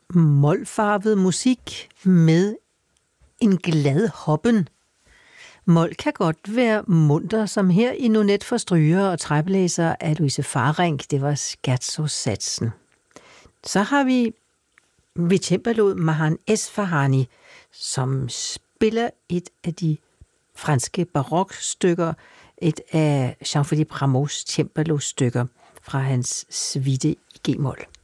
molfarvet musik med en glad hoppen. Mol kan godt være munter, som her i Nonet for strygere og træblæser af Louise Farrenck. Det var scherzo-satsen. Så har vi ved cembalo Mahan Esfahani, som spiller et af de franske barokstykker, et af Jean-Philippe Rameaus cembalo-stykker fra hans suite i G-mol.